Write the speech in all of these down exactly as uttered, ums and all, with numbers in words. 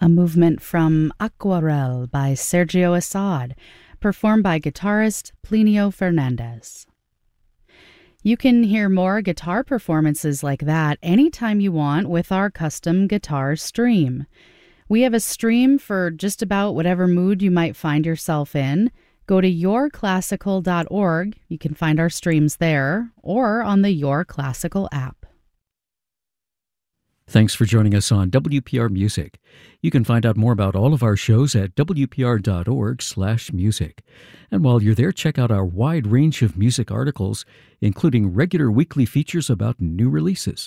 a movement from Aquarelle by Sergio Assad, performed by guitarist Plinio Fernandez. You can hear more guitar performances like that anytime you want with our custom guitar stream. We have a stream for just about whatever mood you might find yourself in. Go to your classical dot org. You can find our streams there or on the Your Classical app. Thanks for joining us on W P R Music. You can find out more about all of our shows at W P R dot org slash music. And while you're there, check out our wide range of music articles, including regular weekly features about new releases.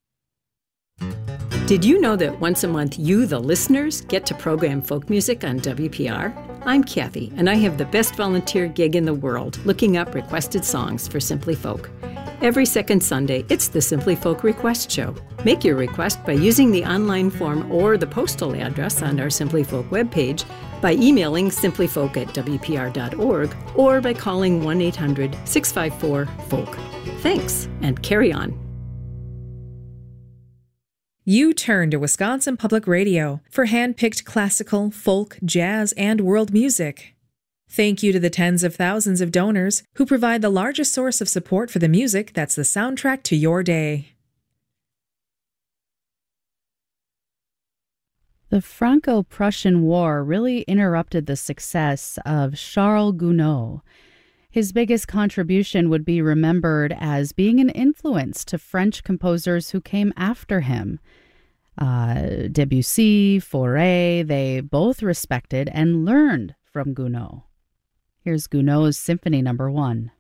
Did you know that once a month you, the listeners, get to program folk music on W P R? I'm Kathy, and I have the best volunteer gig in the world, looking up requested songs for Simply Folk. Every second Sunday, it's the Simply Folk Request Show. Make your request by using the online form or the postal address on our Simply Folk webpage, by emailing simplyfolk at W P R dot org, or by calling one eight hundred six five four folk. Thanks, and carry on. You turn to Wisconsin Public Radio for hand-picked classical, folk, jazz, and world music. Thank you to the tens of thousands of donors who provide the largest source of support for the music that's the soundtrack to your day. The Franco-Prussian War really interrupted the success of Charles Gounod. His biggest contribution would be remembered as being an influence to French composers who came after him. Uh, Debussy, Fauré, they both respected and learned from Gounod. Here's Gounod's Symphony Number One.